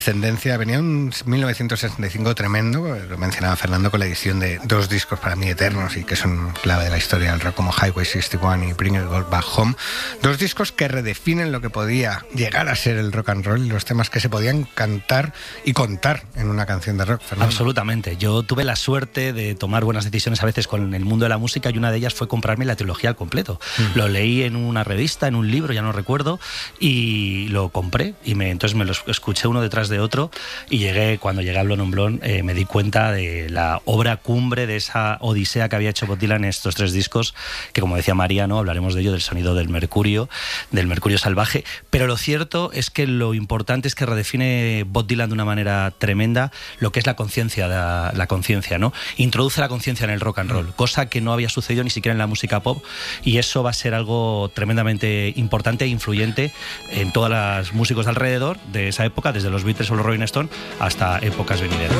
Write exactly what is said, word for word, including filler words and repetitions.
Tendencia, venía un mil novecientos sesenta y cinco tremendo, lo mencionaba Fernando, con la edición de dos discos para mí eternos y que son clave de la historia del rock, como Highway sesenta y uno y Bring It All Back Home. Dos discos que redefinen lo que podía llegar a ser el rock and roll y los temas que se podían cantar y contar en una canción de rock, Fernando. Absolutamente. Yo tuve la suerte de tomar buenas decisiones a veces con el mundo de la música y una de ellas fue comprarme la trilogía al completo. Mm. Lo leí en una revista, en un libro, ya no recuerdo, y lo compré y me, entonces me los escuché uno detrás de otro y llegué, cuando llegué a Blond on Blonde eh, me di cuenta de la obra cumbre, de esa odisea que había hecho Bob Dylan en estos tres discos, que como decía Mariano, hablaremos de ello, del sonido del mercurio, del mercurio salvaje, pero lo cierto es que lo importante es que redefine Bob Dylan de una manera tremenda lo que es la conciencia, la, la conciencia, ¿no? Introduce la conciencia en el rock and roll, cosa que no había sucedido ni siquiera en la música pop, y eso va a ser algo tremendamente importante e influyente en todos los músicos de alrededor de esa época, desde los Beatles o los Rolling Stone hasta épocas venideras.